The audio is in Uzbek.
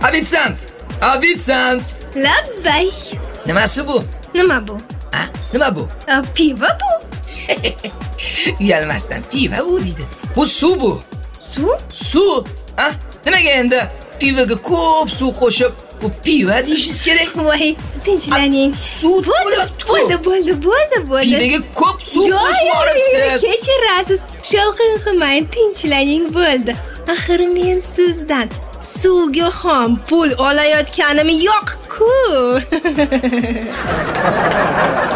Ofitsiant. Labbay. Nimasi bu? Nima bu? Nima bu? Pivo bu. Uyalmasdan pivo bu deydi. Bu suv bu. Suv? Suv. Nimaga endi pivoga ko'p suv qo'shib, bu pivo deyishingiz kerak? Voy, tinchlaning. Suv Bo'ldi. Pivoga ko'p suv qo'shib olibsiz. Kechirasiz. Shovqin qilmang, tinchlaning bo'ldi. Axir men sizdan suvga ham pul olayotganim yo'q-ku.